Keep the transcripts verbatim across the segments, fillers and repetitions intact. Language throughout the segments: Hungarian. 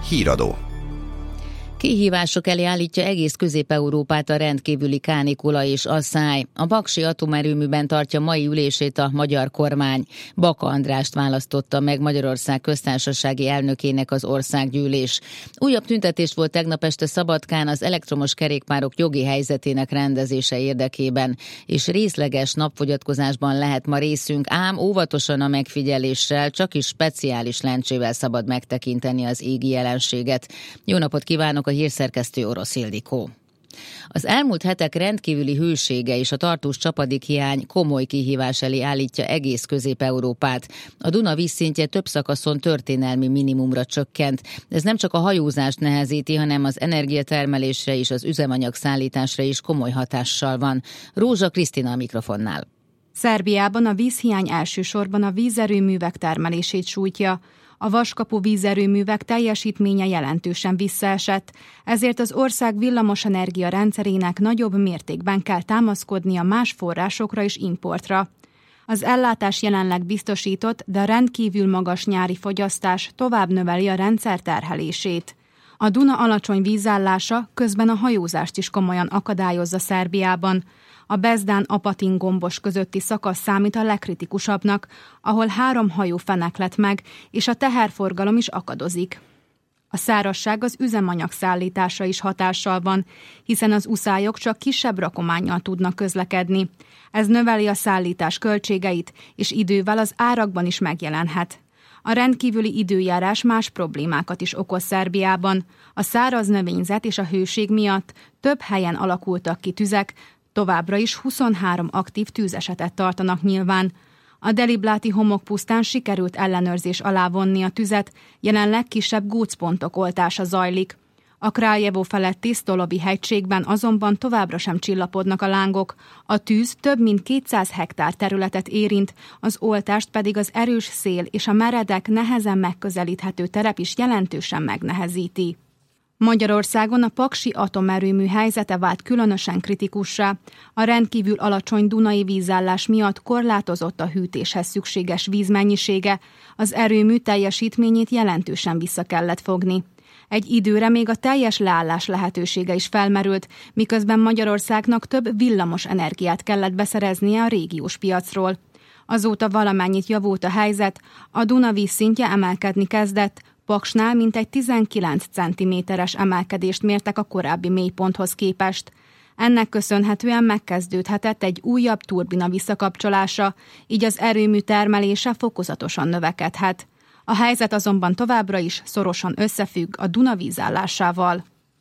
Híradó. Kihívások elé állítja egész Közép-Európát a rendkívüli kánikula és asszály. A paksi atomerőműben tartja mai ülését a magyar kormány. Baka Andrást választotta meg Magyarország köztársasági elnökének az országgyűlés. Újabb tüntetés volt tegnap este Szabadkán az elektromos kerékpárok jogi helyzetének rendezése érdekében, és részleges napfogyatkozásban lehet ma részünk, ám óvatosan a megfigyeléssel, csak is speciális lencsével szabad megtekinteni az égi jelenséget. Jó napot kívánok! A hírszerkesztő Orosz Ildikó. Az elmúlt hetek rendkívüli hősége és a tartós csapadékhiány komoly kihívás elé állítja egész Közép-Európát. A Duna vízszintje több szakaszon történelmi minimumra csökkent. Ez nem csak a hajózást nehezíti, hanem az energiatermelésre és az üzemanyag szállításra is komoly hatással van. Rózsa Krisztina a mikrofonnál. Szerbiában a vízhiány elsősorban a vízerőművek termelését sújtja. A Vaskapu vízerőművek teljesítménye jelentősen visszaesett, ezért az ország villamosenergia rendszerének nagyobb mértékben kell támaszkodnia más forrásokra és importra. Az ellátás jelenleg biztosított, de a rendkívül magas nyári fogyasztás tovább növeli a rendszer terhelését. A Duna alacsony vízállása közben a hajózást is komolyan akadályozza Szerbiában. A Bezdán-Apatin-gombos közötti szakasz számít a legkritikusabbnak, ahol három hajó feneklett meg, és a teherforgalom is akadozik. A szárazság az üzemanyag szállításra is hatással van, hiszen az uszályok csak kisebb rakománnyal tudnak közlekedni. Ez növeli a szállítás költségeit, és idővel az árakban is megjelenhet. A rendkívüli időjárás más problémákat is okoz Szerbiában. A száraz növényzet és a hőség miatt több helyen alakultak ki tüzek, továbbra is huszonhárom aktív tűzesetet tartanak nyilván. A Delibláti homokpusztán sikerült ellenőrzés alá vonni a tüzet, jelenleg kisebb gócpontok oltása zajlik. A Krályevo feletti Sztolovi hegységben azonban továbbra sem csillapodnak a lángok. A tűz több mint kétszáz hektár területet érint, az oltást pedig az erős szél és a meredek, nehezen megközelíthető terep is jelentősen megnehezíti. Magyarországon a paksi atomerőmű helyzete vált különösen kritikussá. A rendkívül alacsony dunai vízállás miatt korlátozott a hűtéshez szükséges vízmennyisége, az erőmű teljesítményét jelentősen vissza kellett fogni. Egy időre még a teljes leállás lehetősége is felmerült, miközben Magyarországnak több villamos energiát kellett beszereznie a régiós piacról. Azóta valamennyit javult a helyzet, a Duna vízszintje emelkedni kezdett, Paksnál mintegy tizenkilenc centiméteres emelkedést mértek a korábbi mélyponthoz képest. Ennek köszönhetően megkezdődhetett egy újabb turbina visszakapcsolása, így az erőmű termelése fokozatosan növekedhet. A helyzet azonban továbbra is szorosan összefügg a Duna vízállásával.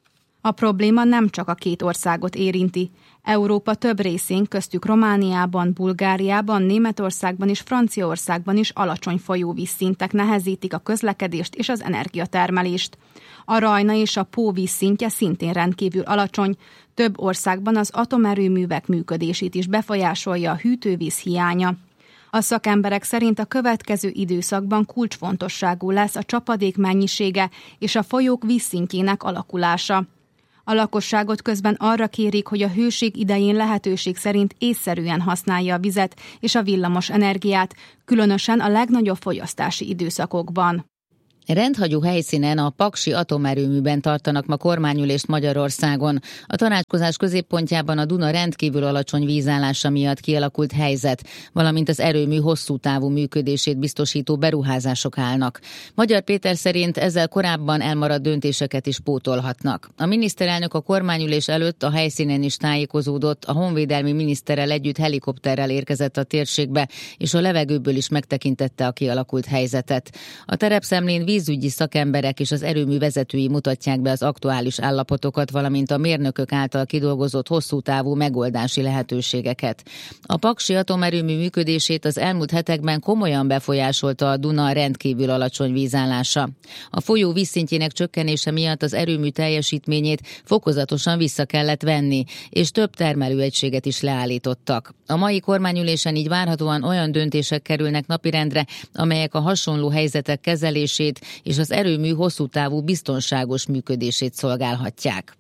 A probléma nem csak a két országot érinti. Európa több részén, köztük Romániában, Bulgáriában, Németországban és Franciaországban is alacsony folyóvízszintek nehezítik a közlekedést és az energiatermelést. A Rajna és a Pó vízszintje szintén rendkívül alacsony, több országban az atomerőművek működését is befolyásolja a hűtővíz hiánya. A szakemberek szerint a következő időszakban kulcsfontosságú lesz a csapadék mennyisége és a folyók vízszintjének alakulása. A lakosságot közben arra kérik, hogy a hőség idején lehetőség szerint észszerűen használja a vizet és a villamos energiát, különösen a legnagyobb fogyasztási időszakokban. Rendhagyó helyszínen, a paksi atomerőműben tartanak ma kormányülést Magyarországon. A tanácskozás középpontjában a Duna rendkívül alacsony vízállása miatt kialakult helyzet, valamint az erőmű hosszú távú működését biztosító beruházások állnak. Magyar Péter szerint ezzel korábban elmaradt döntéseket is pótolhatnak. A miniszterelnök a kormányülés előtt a helyszínen is tájékozódott, a honvédelmi miniszterrel együtt helikopterrel érkezett a térségbe, és a levegőből is megtekintette a kialakult helyzetet. A terepszemlén vízügyi szakemberek és az erőmű vezetői mutatják be az aktuális állapotokat, valamint a mérnökök által kidolgozott hosszú távú megoldási lehetőségeket. A paksi atomerőmű működését az elmúlt hetekben komolyan befolyásolta a Duna rendkívül alacsony vízállása. A folyó vízszintjének csökkenése miatt az erőmű teljesítményét fokozatosan vissza kellett venni, és több termelőegységet is leállítottak. A mai kormányülésen így várhatóan olyan döntések kerülnek napirendre, amelyek a hasonló helyzetek kezelését és az erőmű hosszú távú biztonságos működését szolgálhatják.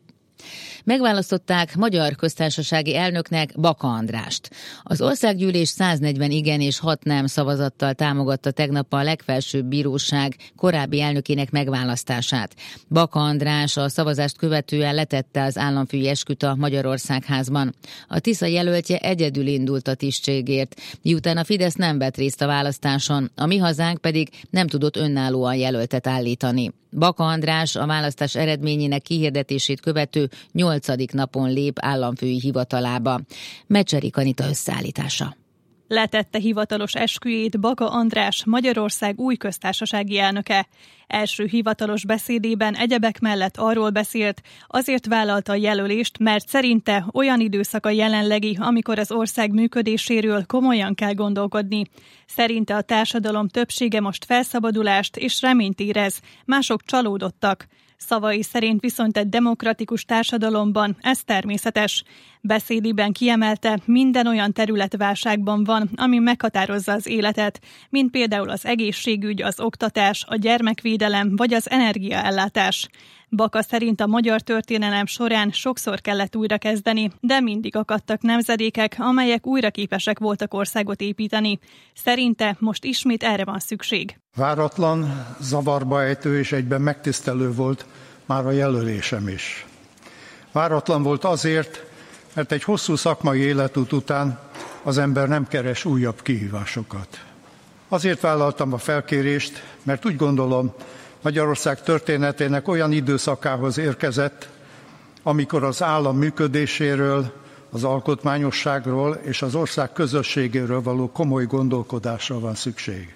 Megválasztották magyar köztársasági elnöknek Baka Andrást. Az országgyűlés száznegyven igen és hat nem szavazattal támogatta tegnap a legfelsőbb bíróság korábbi elnökének megválasztását. Baka András a szavazást követően letette az államfői esküt a Magyarországházban. A Tisza jelöltje egyedül indult a tisztségért, miután a Fidesz nem vett részt a választáson, a Mi Hazánk pedig nem tudott önállóan jelöltet állítani. Baka András a választás eredményének kihirdetését követő nyolcadik napon lép államfői hivatalába. Mecserik Anita összeállítása. Letette hivatalos esküjét Baka András, Magyarország új köztársasági elnöke. Első hivatalos beszédében egyebek mellett arról beszélt, azért vállalta a jelölést, mert szerinte olyan időszak a jelenlegi, amikor az ország működéséről komolyan kell gondolkodni. Szerinte a társadalom többsége most felszabadulást és reményt érez, mások csalódottak. Szavai szerint viszont egy demokratikus társadalomban ez természetes. Beszédében kiemelte, minden olyan terület válságban van, ami meghatározza az életet, mint például az egészségügy, az oktatás, a gyermekvédelem vagy az energiaellátás. Baka szerint a magyar történelem során sokszor kellett újrakezdeni, de mindig akadtak nemzedékek, amelyek újra képesek voltak országot építeni. Szerinte most ismét erre van szükség. Váratlan, zavarba ejtő és egyben megtisztelő volt már a jelölésem is. Váratlan volt azért, mert egy hosszú szakmai életút után az ember nem keres újabb kihívásokat. Azért vállaltam a felkérést, mert úgy gondolom, Magyarország történetének olyan időszakához érkezett, amikor az állam működéséről, az alkotmányosságról és az ország közösségéről való komoly gondolkodásra van szükség.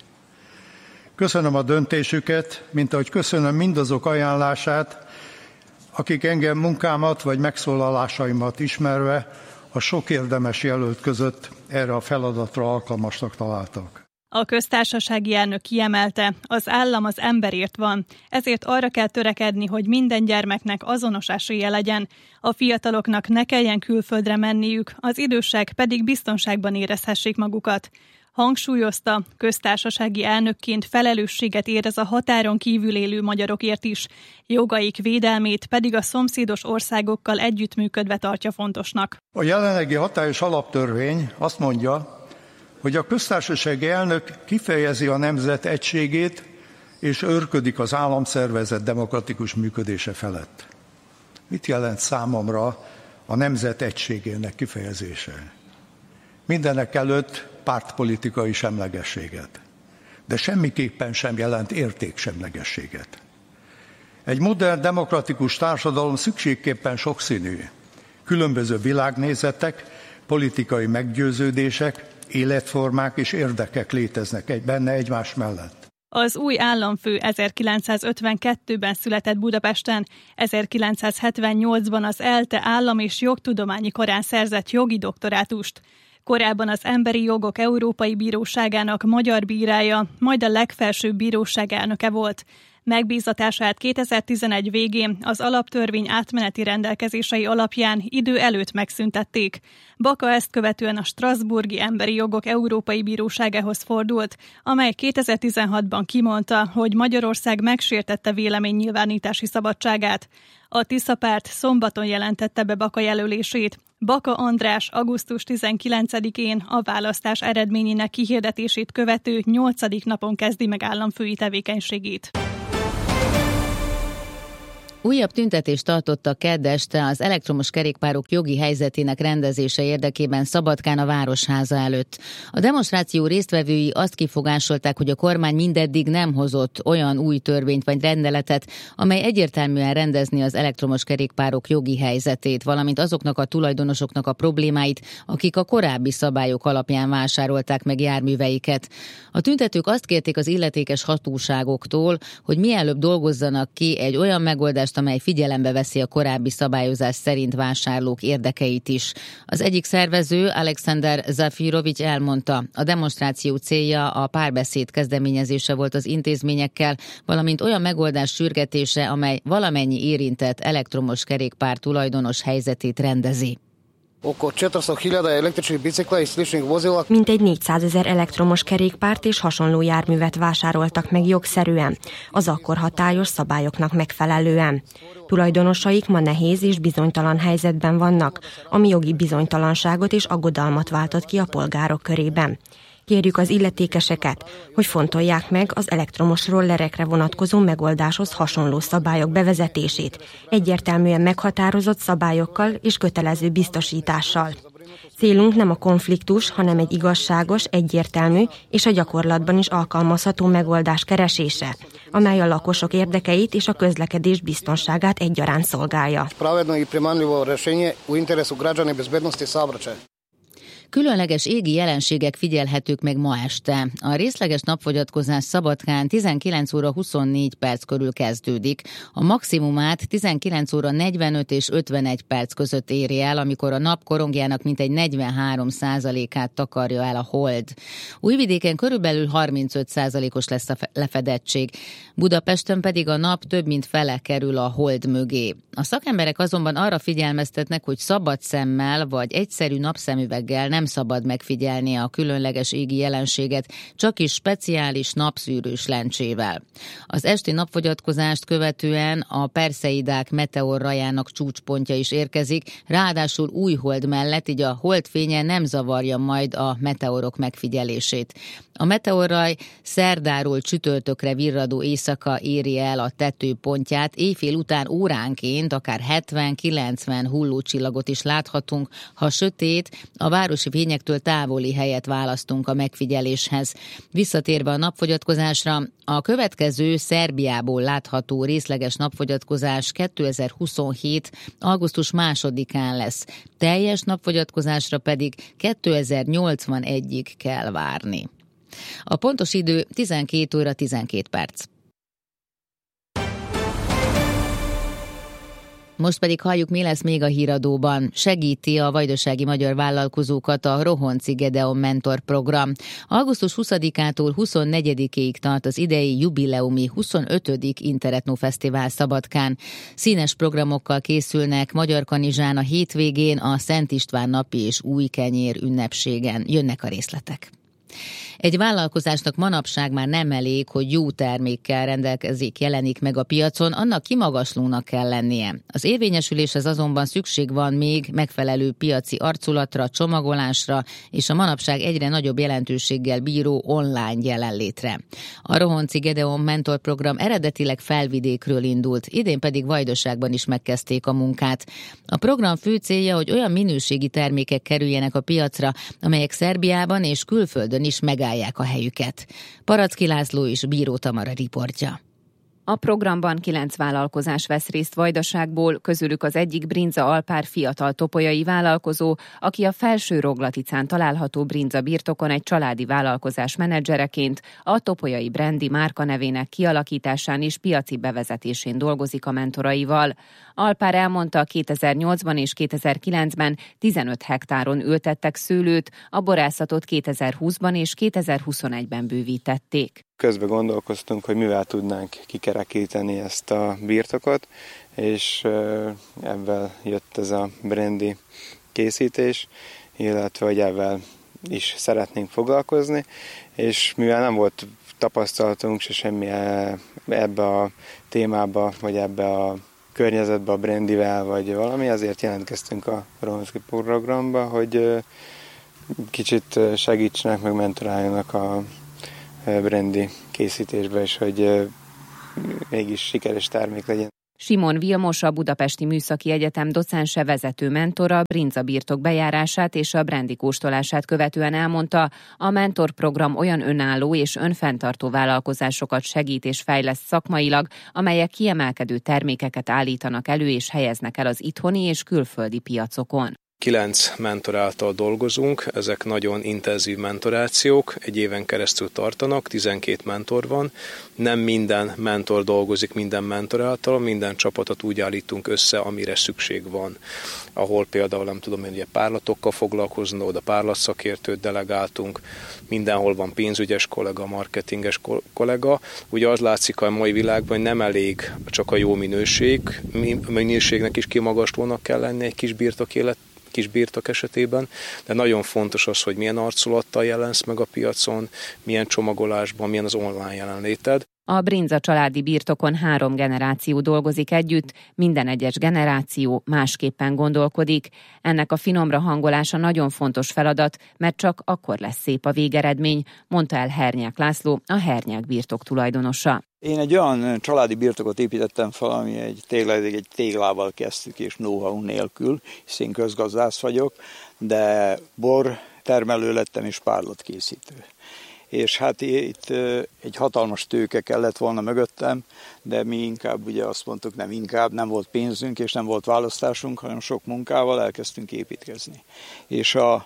Köszönöm a döntésüket, mint ahogy köszönöm mindazok ajánlását, akik engem munkámat vagy megszólalásaimat ismerve a sok érdemes jelölt között erre a feladatra alkalmasnak találtak. A köztársasági elnök kiemelte, az állam az emberért van, ezért arra kell törekedni, hogy minden gyermeknek azonos esélye legyen, a fiataloknak ne kelljen külföldre menniük, az idősek pedig biztonságban érezhessék magukat. Hangsúlyozta, köztársasági elnökként felelősséget érez a határon kívül élő magyarokért is, jogaik védelmét pedig a szomszédos országokkal együttműködve tartja fontosnak. A jelenlegi hatályos alaptörvény azt mondja, hogy a köztársasági elnök kifejezi a nemzet egységét és őrködik az államszervezet demokratikus működése felett. Mit jelent számomra a nemzet egységének kifejezése? Mindenek előtt pártpolitikai semlegességet, de semmiképpen sem jelent értéksemlegességet. Egy modern demokratikus társadalom szükségképpen sokszínű. Különböző világnézetek, politikai meggyőződések, életformák és érdekek léteznek egy benne egymás mellett. Az új államfő ezerkilencszázötvenkettőben született Budapesten, ezerkilencszázhetvennyolcban az ELTE állam- és jogtudományi karán szerzett jogi doktorátust. Korábban az Emberi Jogok Európai Bíróságának magyar bírája, majd a legfelsőbb bíróság elnöke volt. Megbízatását kétezer-tizenegy végén az alaptörvény átmeneti rendelkezései alapján idő előtt megszüntették. Baka ezt követően a Strasbourgi Emberi Jogok Európai Bíróságához fordult, amely kétezer-tizenhatban kimondta, hogy Magyarország megsértette véleménynyilvánítási szabadságát. A Tisza párt szombaton jelentette be Baka jelölését. Baka András augusztus tizenkilencedikén a választás eredményének kihirdetését követő nyolcadik napon kezdi meg államfői tevékenységét. Újabb tüntetést tartottak kedd este az elektromos kerékpárok jogi helyzetének rendezése érdekében Szabadkán a Városháza előtt. A demonstráció résztvevői azt kifogásolták, hogy a kormány mindeddig nem hozott olyan új törvényt vagy rendeletet, amely egyértelműen rendezni az elektromos kerékpárok jogi helyzetét, valamint azoknak a tulajdonosoknak a problémáit, akik a korábbi szabályok alapján vásárolták meg járműveiket. A tüntetők azt kérték az illetékes hatóságoktól, hogy mielőbb dolgozzanak ki egy olyan megoldást, amely figyelembe veszi a korábbi szabályozás szerint vásárlók érdekeit is. Az egyik szervező, Alexander Zafirovics elmondta, a demonstráció célja a párbeszéd kezdeményezése volt az intézményekkel, valamint olyan megoldás sürgetése, amely valamennyi érintett elektromos kerékpár tulajdonos helyzetét rendezi. Mintegy négyszázezer elektromos kerékpárt és hasonló járművet vásároltak meg jogszerűen, az akkor hatályos szabályoknak megfelelően. Tulajdonosaik ma nehéz és bizonytalan helyzetben vannak, ami jogi bizonytalanságot és aggodalmat váltott ki a polgárok körében. Kérjük az illetékeseket, hogy fontolják meg az elektromos rollerekre vonatkozó megoldáshoz hasonló szabályok bevezetését, egyértelműen meghatározott szabályokkal és kötelező biztosítással. Célunk nem a konfliktus, hanem egy igazságos, egyértelmű és a gyakorlatban is alkalmazható megoldás keresése, amely a lakosok érdekeit és a közlekedés biztonságát egyaránt szolgálja. Különleges égi jelenségek figyelhetők meg ma este. A részleges napfogyatkozás Szabadkán tizenkilenc óra huszonnégy perc körül kezdődik. A maximumát tizenkilenc óra negyvenöt és ötvenegy perc között éri el, amikor a nap korongjának mintegy negyvenhárom százalékát takarja el a hold. Újvidéken körülbelül harmincöt százalékos lesz a lefedettség. Budapesten pedig a nap több mint fele kerül a hold mögé. A szakemberek azonban arra figyelmeztetnek, hogy szabad szemmel vagy egyszerű napszemüveggel nem szabad megfigyelni a különleges égi jelenséget, csak is speciális napszűrős lencsével. Az esti napfogyatkozást követően a Perseidák meteorrajának csúcspontja is érkezik, ráadásul új hold mellett, így a holdfénye nem zavarja majd a meteorok megfigyelését. A meteorraj szerdáról csütörtökre virradó éjszaka éri el a tetőpontját, éjfél után óránként akár hetven-kilencven hullócsillagot is láthatunk, ha sötét, a városi fényektől távoli helyet választunk a megfigyeléshez. Visszatérve a napfogyatkozásra, a következő Szerbiából látható részleges napfogyatkozás kétezer-huszonhét. augusztus másodikán lesz. Teljes napfogyatkozásra pedig kétezer-nyolcvanegyig kell várni. A pontos idő tizenkét óra tizenkét perc. Most pedig halljuk, mi lesz még a híradóban. Segíti a vajdasági magyar vállalkozókat a Rohonci Gedeon Mentor Program. augusztus huszadikától huszonnegyedikéig tart az idei jubileumi huszonötödik Interetno Fesztivál Szabadkán. Színes programokkal készülnek Magyar Kanizsán a hétvégén, a Szent István napi és új kenyér ünnepségen. Jönnek a részletek. Egy vállalkozásnak manapság már nem elég, hogy jó termékkel rendelkezik, jelenik meg a piacon, annak kimagaslónak kell lennie. Az érvényesüléshez azonban szükség van még megfelelő piaci arculatra, csomagolásra és a manapság egyre nagyobb jelentőséggel bíró online jelenlétre. A Rohonci Gedeon Mentor Program eredetileg Felvidékről indult, idén pedig Vajdaságban is megkezdték a munkát. A program fő célja, hogy olyan minőségi termékek kerüljenek a piacra, amelyek Szerbiában és külföldön is megállják a helyüket. Paracki László és Bíró Tamara riportja. A programban kilenc vállalkozás vesz részt Vajdaságból, közülük az egyik Brinza Alpár fiatal topolyai vállalkozó, aki a Felső-Roglaticán található brinza birtokon egy családi vállalkozás menedzsereként a topolyai brandi márka nevének kialakításán és piaci bevezetésén dolgozik a mentoraival. Alpár elmondta, kétezer-nyolcban és kétezer-kilencben tizenöt hektáron ültettek szőlőt, a borászatot kétezer-húszban és kétezer-huszonegyben bővítették. Közben gondolkoztunk, hogy mivel tudnánk kikerekíteni ezt a birtokot, és ebben jött ez a brandi készítés, illetve hogy ebben is szeretnénk foglalkozni, és mivel nem volt tapasztalatunk se semmi ebbe a témába, vagy ebbe a környezetbe a brandivel, vagy valami, azért jelentkeztünk a Rohonci programba, hogy kicsit segítsenek, meg mentoráljanak a brandi készítésbe, és hogy mégis sikeres termék legyen. Simon Vilmos, a Budapesti Műszaki Egyetem docense, vezető mentora, brinza birtok bejárását és a brandi kóstolását követően elmondta, a mentorprogram olyan önálló és önfenntartó vállalkozásokat segít és fejleszt szakmailag, amelyek kiemelkedő termékeket állítanak elő és helyeznek el az itthoni és külföldi piacokon. Kilenc mentor által dolgozunk, ezek nagyon intenzív mentorációk, egy éven keresztül tartanak, tizenkét mentor van. Nem minden mentor dolgozik minden mentor által, minden csapatot úgy állítunk össze, amire szükség van. Ahol például, nem tudom én, ugye párlatokkal foglalkozni, oda párlatszakértőt delegáltunk, mindenhol van pénzügyes kollega, marketinges kollega. Ugye az látszik a mai világban, hogy nem elég csak a jó minőség, minőségnek is kimagaslónak kell lenni egy kis birtok élet kisbirtok esetében, de nagyon fontos az, hogy milyen arculattal jelensz meg a piacon, milyen csomagolásban, milyen az online jelenléted. A Brinza családi birtokon három generáció dolgozik együtt, minden egyes generáció másképpen gondolkodik. Ennek a finomra hangolása nagyon fontos feladat, mert csak akkor lesz szép a végeredmény, mondta el Hernyák László, a Hernyák birtok tulajdonosa. Én egy olyan családi birtokot építettem fel, ami egy, tégla, egy téglával kezdtük és know-how nélkül, hisz én közgazdász vagyok, de bor termelő lettem és párlatkészítő. És hát itt egy hatalmas tőke kellett volna mögöttem, de mi inkább ugye azt mondtuk, nem inkább, nem volt pénzünk és nem volt választásunk, hanem sok munkával elkezdtünk építkezni. És a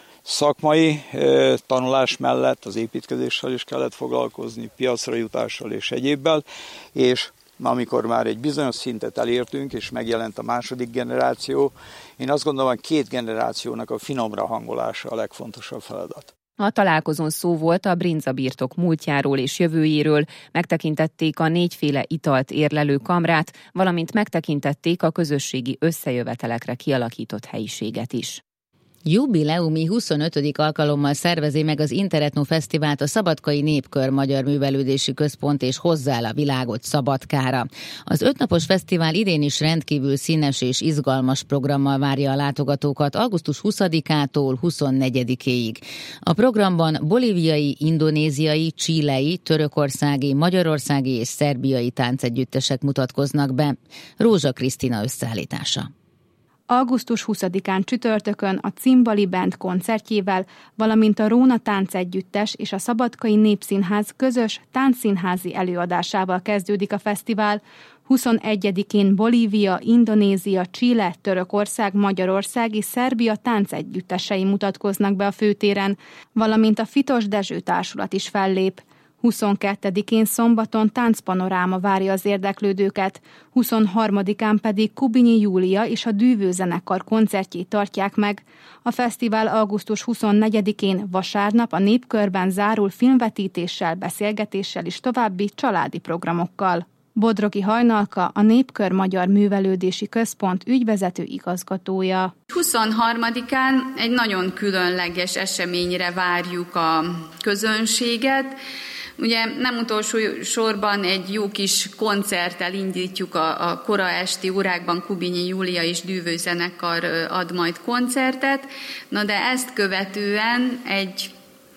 szakmai tanulás mellett az építkezéssel is kellett foglalkozni, piacra jutással és egyébbel, és amikor már egy bizonyos szintet elértünk, és megjelent a második generáció, én azt gondolom, hogy két generációnak a finomra hangolása a legfontosabb feladat. A találkozón szó volt a Brinza birtok múltjáról és jövőjéről, megtekintették a négyféle italt érlelő kamrát, valamint megtekintették a közösségi összejövetelekre kialakított helyiséget is. Jubileumi huszonötödik alkalommal szervezi meg az Interetno Fesztivált a Szabadkai Népkör Magyar Művelődési Központ, és hozzá a világot Szabadkára. Az ötnapos fesztivál idén is rendkívül színes és izgalmas programmal várja a látogatókat augusztus huszadikától huszonnegyedikéig. A programban bolíviai, indonéziai, chilei, törökországi, magyarországi és szerbiai táncegyüttesek mutatkoznak be. Rózsa Krisztina összeállítása. augusztus huszadikán csütörtökön a Cimbali Band koncertjével, valamint a Róna Táncegyüttes és a Szabadkai Népszínház közös táncszínházi előadásával kezdődik a fesztivál. huszonegyedikén Bolívia, Indonézia, Chile, Törökország, Magyarország és Szerbia táncegyüttesei mutatkoznak be a főtéren, valamint a Fitos Dezső Társulat is fellép. huszonkettedikén szombaton táncpanoráma várja az érdeklődőket, huszonharmadikán pedig Kubinyi Júlia és a Dűvő zenekar koncertjét tartják meg. A fesztivál augusztus huszonnegyedikén vasárnap a Népkörben zárul filmvetítéssel, beszélgetéssel és további családi programokkal. Bodrogi Hajnalka, a Népkör Magyar Művelődési Központ ügyvezető igazgatója. huszonharmadikán egy nagyon különleges eseményre várjuk a közönséget. Ugye nem utolsó sorban egy jó kis koncerttel indítjuk a, a kora esti órákban, Kubinyi Júlia és Dűvő zenekar ad majd koncertet, na de ezt követően egy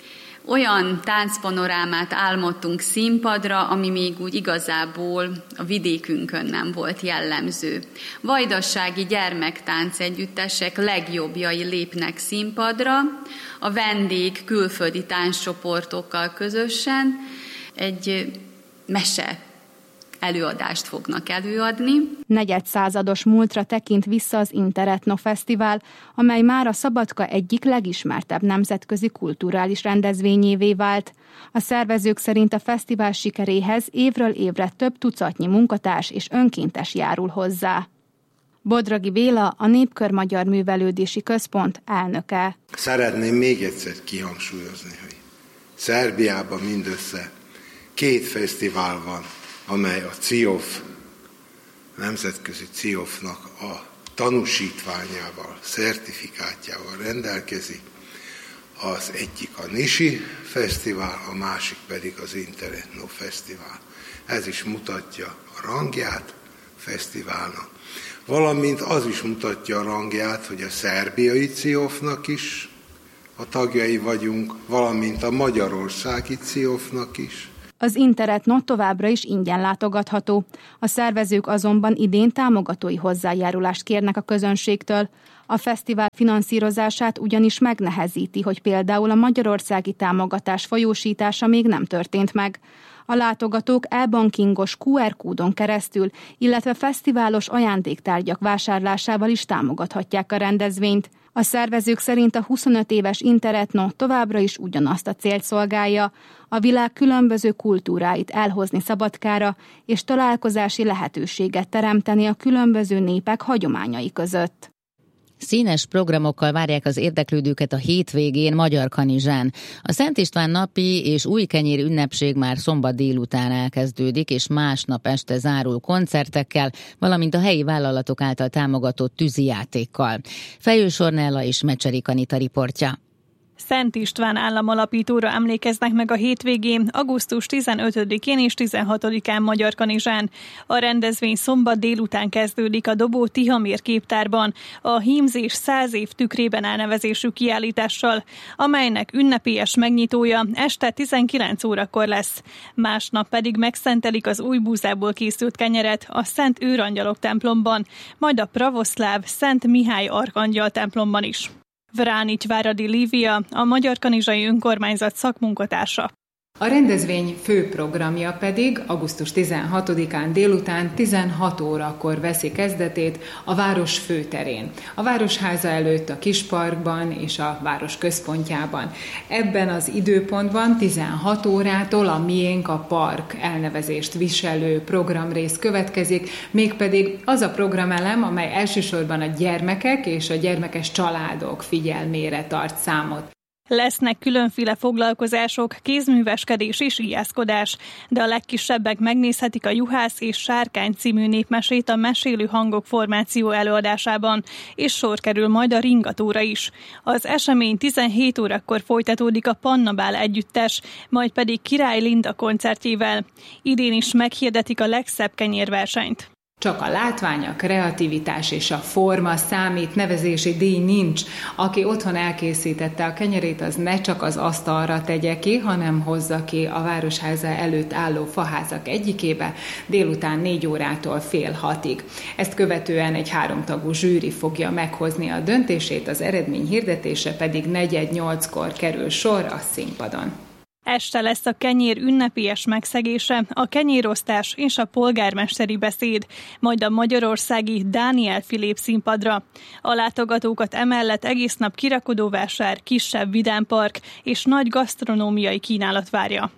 olyan táncpanorámát álmodtunk színpadra, ami még úgy igazából a vidékünkön nem volt jellemző. Vajdasági gyermektáncegyüttesek legjobbjai lépnek színpadra, a vendég külföldi tánccsoportokkal közösen egy mese előadást fognak előadni. Negyedszázados múltra tekint vissza az Interetno Fesztivál, amely már a Szabadka egyik legismertebb nemzetközi kulturális rendezvényévé vált. A szervezők szerint a fesztivál sikeréhez évről évre több tucatnyi munkatárs és önkéntes járul hozzá. Bodrogi Béla, a Népkör Magyar Művelődési Központ elnöke. Szeretném még egyszer kihangsúlyozni, hogy Szerbiában mindössze két fesztivál van, amely a cé i o ef, nemzetközi cé i o ef-nak a tanúsítványával, szertifikátjával rendelkezik. Az egyik a Nisi Fesztivál, a másik pedig az Interetno Fesztivál. Ez is mutatja a rangját a fesztiválnak. Valamint az is mutatja a rangját, hogy a szerbiai cé i o ef-nak is a tagjai vagyunk, valamint a magyarországi cé i o ef-nak is. Az Interetno továbbra is ingyen látogatható. A szervezők azonban idén támogatói hozzájárulást kérnek a közönségtől. A fesztivál finanszírozását ugyanis megnehezíti, hogy például a magyarországi támogatás folyósítása még nem történt meg. A látogatók e-bankingos kú er kódon keresztül, illetve fesztiválos ajándéktárgyak vásárlásával is támogathatják a rendezvényt. A szervezők szerint a huszonöt éves Interetno továbbra is ugyanazt a célt szolgálja, a világ különböző kultúráit elhozni Szabadkára, és találkozási lehetőséget teremteni a különböző népek hagyományai között. Színes programokkal várják az érdeklődőket a hétvégén Magyarkanizsán. A Szent István napi és új kenyér ünnepség már szombat délután elkezdődik, és másnap este zárul koncertekkel, valamint a helyi vállalatok által támogatott tűzijátékkal. Fejős Ornella és Mecseri Kanita riportja. Szent István államalapítóra emlékeznek meg a hétvégén, augusztus tizenötödikén és tizenhatodikán Magyarkanizsán. A rendezvény szombat délután kezdődik a Dobó Tihamér képtárban, a Hímzés száz év tükrében elnevezésű kiállítással, amelynek ünnepélyes megnyitója este tizenkilenc órakor lesz. Másnap pedig megszentelik az új búzából készült kenyeret a Szent Őrangyalok templomban, majd a pravoszláv Szent Mihály Arkangyal templomban is. Vránics Váradi Lívia, a Magyarkanizsai Önkormányzat szakmunkatársa. A rendezvény fő programja pedig augusztus tizenhatodikán délután tizenhat órakor veszi kezdetét a város főterén, a Városháza előtt, a Kisparkban és a város központjában. Ebben az időpontban tizenhat órától a Miénk a Park elnevezést viselő programrész következik, mégpedig az a programelem, amely elsősorban a gyermekek és a gyermekes családok figyelmére tart számot. Lesznek különféle foglalkozások, kézműveskedés és íjászkodás, de a legkisebbek megnézhetik a Juhász és Sárkány című népmesét a Mesélő Hangok formáció előadásában, és sor kerül majd a ringatóra is. Az esemény tizenhét órakor folytatódik a Pannabál együttes, majd pedig Király Linda koncertjével. Idén is meghirdetik a legszebb kenyérversenyt. Csak a látvány, a kreativitás és a forma számít, nevezési díj nincs. Aki otthon elkészítette a kenyerét, az ne csak az asztalra tegye ki, hanem hozza ki a Városháza előtt álló faházak egyikébe délután négy órától fél hatig. Ezt követően egy háromtagú zsűri fogja meghozni a döntését, az eredmény hirdetése pedig negyed nyolckor kerül sor a színpadon. Este lesz a kenyér ünnepélyes megszegése, a kenyérosztás és a polgármesteri beszéd, majd a magyarországi Dániel Filip színpadra. A látogatókat emellett egész nap kirakodóvásár, kisebb vidámpark és nagy gasztronómiai kínálat várja.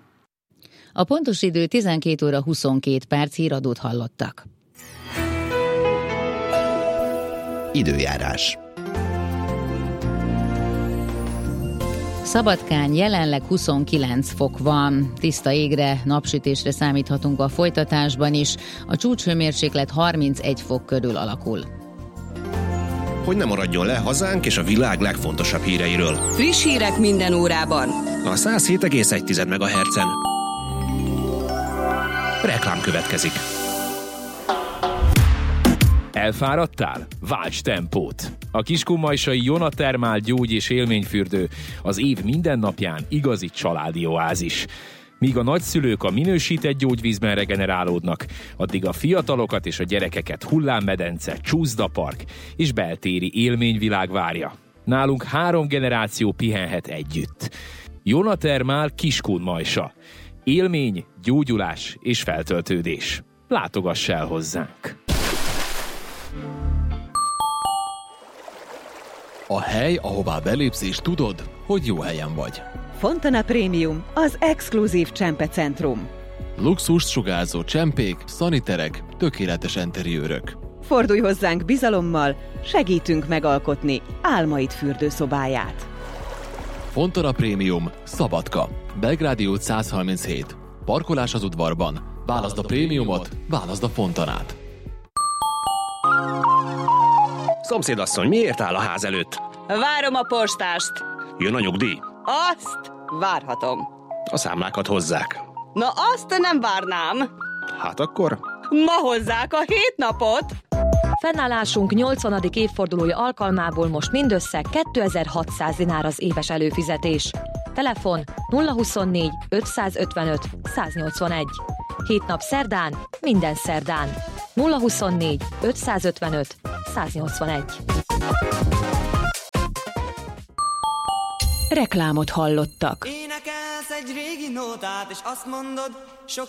A pontos idő tizenkét óra huszonkét perc, híradót hallottak. Időjárás. Szabadkán jelenleg huszonkilenc fok van, tiszta égre, napsütésre számíthatunk a folytatásban is, a csúcshőmérséklet harmincegy fok körül alakul. Hogy ne maradjon le hazánk és a világ legfontosabb híreiről. Friss hírek minden órában. A száz hét egész egy megahertzen. Reklám következik. Elfáradtál? Válts tempót! A kiskunmajsai Jonatermál gyógy- és élményfürdő az év minden napján igazi családi oázis. Míg a nagyszülők a minősített gyógyvízben regenerálódnak, addig a fiatalokat és a gyerekeket hullámmedence, csúszdapark és beltéri élményvilág várja. Nálunk három generáció pihenhet együtt. Jonatermál Kiskunmajsa. Élmény, gyógyulás és feltöltődés. Látogass el hozzánk! A hely, ahová belépsz és tudod, hogy jó helyen vagy. Fontana Premium, az exkluzív csempecentrum. Luxust sugárzó csempék, szaniterek, tökéletes enteriőrök. Fordulj hozzánk bizalommal, segítünk megalkotni álmaid fürdőszobáját. Fontana Premium, Szabadka, Belgrádi út száz harminchét. Parkolás az udvarban. Válaszd a prémiumot, válaszd a Fontanát. Szomszédasszony, miért áll a ház előtt? Várom a postást. Jön a nyugdíj? Azt várhatom. A számlákat hozzák. Na azt nem várnám. Hát akkor? Ma hozzák a hét napot. Fennállásunk nyolcvanadik évfordulója alkalmából most mindössze kétezer-hatszáz dinár az éves előfizetés. Telefon nulla huszonnégy ötszázötvenöt száznyolcvanegy. Hét nap szerdán, minden szerdán. nulla huszonnégy ötszázötvenöt száznyolcvanegy. Reklámot hallottak. Énekelsz egy régi nótát, és azt mondod, sok